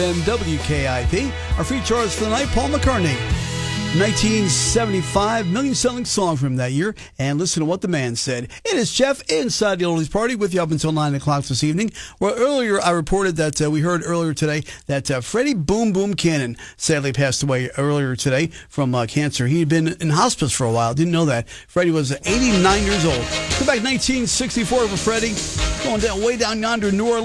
WKIP. Our feature artist for the night, Paul McCartney. 1975, million-selling song from that year. And listen to what the man said. It is Jeff inside the Oldies Party with you up until 9 o'clock this evening. Well, earlier I reported that we heard earlier today that Freddie Boom Boom Cannon sadly passed away earlier today from cancer. He had been in hospice for a while. Didn't know that. Freddie was 89 years old. Go back 1964 for Freddie. Going down way down yonder in New Orleans.